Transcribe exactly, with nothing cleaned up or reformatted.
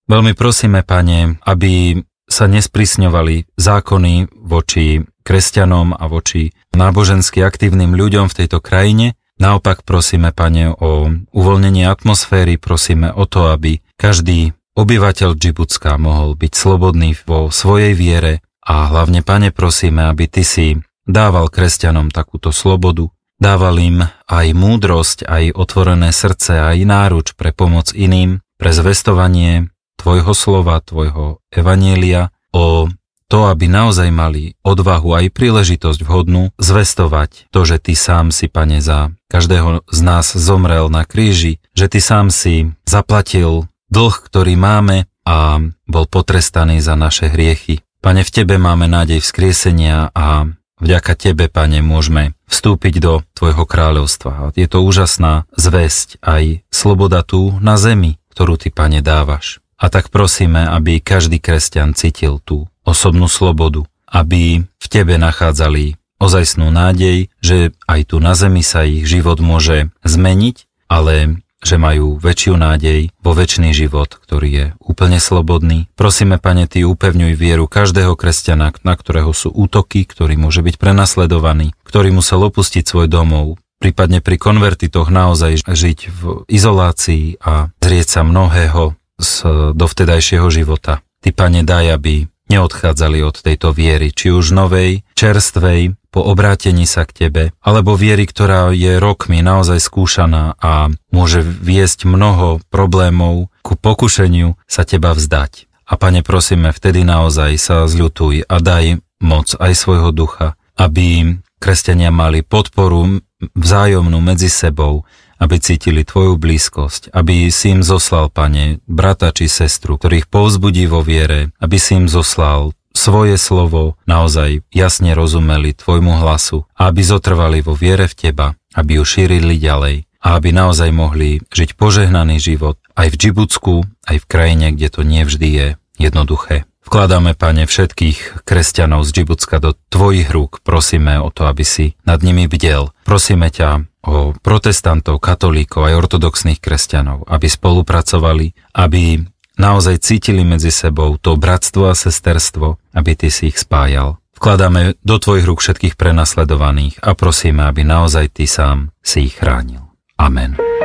Veľmi prosíme, Pane, aby sa nesprísňovali zákony voči kresťanom a voči nábožensky aktívnym ľuďom v tejto krajine. Naopak prosíme, Pane, o uvoľnenie atmosféry, prosíme o to, aby každý obyvateľ Džibutská mohol byť slobodný vo svojej viere a hlavne, Pane, prosíme, aby Ty si dával kresťanom takúto slobodu, dával im aj múdrosť, aj otvorené srdce, aj náruč pre pomoc iným, pre zvestovanie Tvojho slova, Tvojho evanjelia, o to, aby naozaj mali odvahu aj príležitosť vhodnú zvestovať to, že Ty sám si, Pane, za každého z nás zomrel na kríži, že Ty sám si zaplatil dlh, ktorý máme a bol potrestaný za naše hriechy. Pane, v Tebe máme nádej vzkriesenia a vďaka Tebe, Pane, môžeme vstúpiť do Tvojho kráľovstva. Je to úžasná zvesť, aj sloboda tu na zemi, ktorú Ty, Pane, dávaš. A tak prosíme, aby každý kresťan cítil tú osobnú slobodu, aby v Tebe nachádzali ozajstnú nádej, že aj tu na zemi sa ich život môže zmeniť, ale že majú väčšiu nádej vo večný život, ktorý je úplne slobodný. Prosíme, Pane, Ty upevňuj vieru každého kresťana, na ktorého sú útoky, ktorý môže byť prenasledovaný, ktorý musel opustiť svoj domov, prípadne pri konvertitoch naozaj žiť v izolácii a zrieť sa mnohého z dovtedajšieho života. Ty, Pane, daj, aby neodchádzali od tejto viery, či už novej, čerstvej, po obrátení sa k Tebe, alebo viery, ktorá je rokmi naozaj skúšaná a môže viesť mnoho problémov ku pokušeniu sa Teba vzdať. A, Pane, prosíme, vtedy naozaj sa zľutuj a daj moc aj svojho ducha, aby kresťania mali podporu vzájomnú medzi sebou, aby cítili Tvoju blízkosť, aby si im zoslal, Pane, brata či sestru, ktorých povzbudí vo viere, aby si im zoslal svoje slovo, naozaj jasne rozumeli Tvojmu hlasu a aby zotrvali vo viere v Teba, aby ju šírili ďalej a aby naozaj mohli žiť požehnaný život aj v Džibutsku, aj v krajine, kde to nevždy je jednoduché. Vkladáme, Pane, všetkých kresťanov z Džibutska do Tvojich rúk, prosíme o to, aby si nad nimi bdel. Prosíme ťa o protestantov, katolíkov aj ortodoxných kresťanov, aby spolupracovali, aby naozaj cítili medzi sebou to bratstvo a sesterstvo, aby Ty si ich spájal. Vkladáme do Tvojich rúk všetkých prenasledovaných a prosíme, aby naozaj Ty sám si ich chránil. Amen.